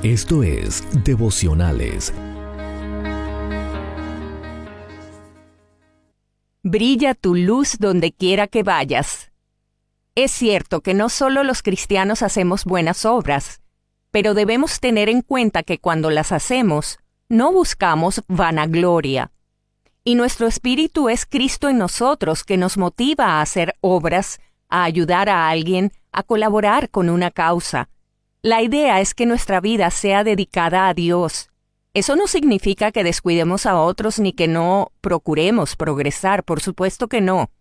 Esto es Devocionales. Brilla tu luz donde quiera que vayas. Es cierto que no solo los cristianos hacemos buenas obras, pero debemos tener en cuenta que cuando las hacemos, no buscamos vanagloria. Y nuestro espíritu es Cristo en nosotros, que nos motiva a hacer obras, a ayudar a alguien, a colaborar con una causa. La idea es que nuestra vida sea dedicada a Dios. Eso no significa que descuidemos a otros ni que no procuremos progresar, por supuesto que no.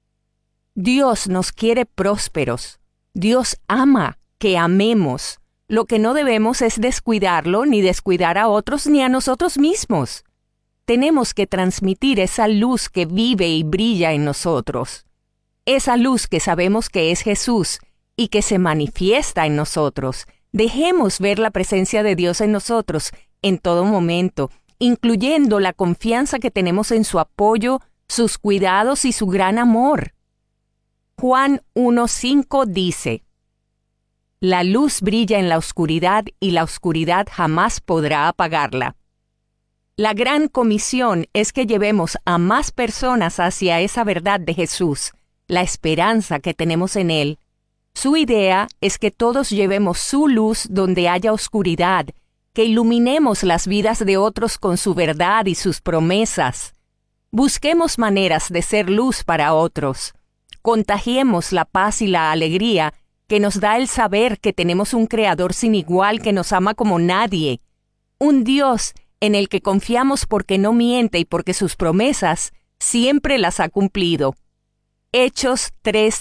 Dios nos quiere prósperos. Dios ama que amemos. Lo que no debemos es descuidarlo, ni descuidar a otros ni a nosotros mismos. Tenemos que transmitir esa luz que vive y brilla en nosotros. Esa luz que sabemos que es Jesús y que se manifiesta en nosotros. Dejemos ver la presencia de Dios en nosotros en todo momento, incluyendo la confianza que tenemos en su apoyo, sus cuidados y su gran amor. Juan 1:5 dice: La luz brilla en la oscuridad y la oscuridad jamás podrá apagarla. La gran comisión es que llevemos a más personas hacia esa verdad de Jesús, la esperanza que tenemos en Él. Su idea es que todos llevemos su luz donde haya oscuridad, que iluminemos las vidas de otros con su verdad y sus promesas. Busquemos maneras de ser luz para otros. Contagiemos la paz y la alegría que nos da el saber que tenemos un Creador sin igual que nos ama como nadie. Un Dios en el que confiamos porque no miente y porque sus promesas siempre las ha cumplido. Hechos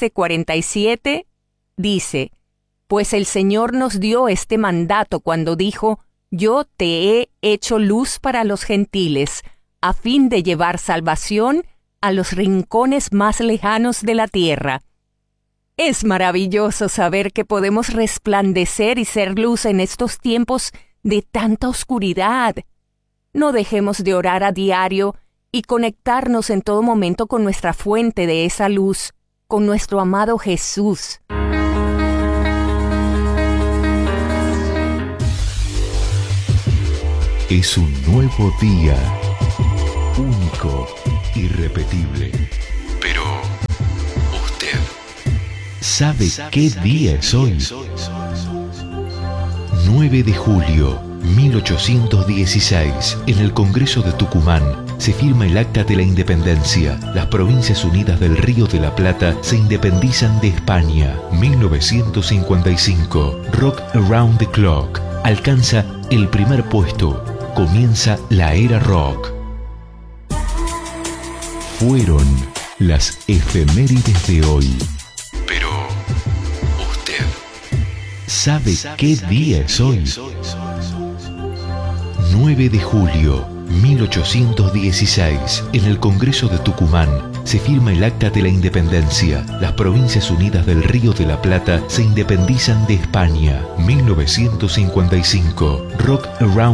13:47 dice: Pues el Señor nos dio este mandato cuando dijo: Yo te he hecho luz para los gentiles, a fin de llevar salvación a los rincones más lejanos de la tierra. Es maravilloso saber que podemos resplandecer y ser luz en estos tiempos de tanta oscuridad. No dejemos de orar a diario y conectarnos en todo momento con nuestra fuente de esa luz, con nuestro amado Jesús. Es un nuevo día, único, irrepetible. Pero, ¿usted sabe qué día es hoy? 9 de julio, 1816. En el Congreso de Tucumán se firma el Acta de la Independencia. Las Provincias Unidas del Río de la Plata se independizan de España. 1955. Rock Around the Clock alcanza el primer puesto. Comienza la era rock. Fueron las efemérides de hoy. Pero, ¿usted sabe qué día es hoy? 9 de julio, 1816. En el Congreso de Tucumán se firma el Acta de la Independencia. Las Provincias Unidas del Río de la Plata se independizan de España. 1955. Rock Around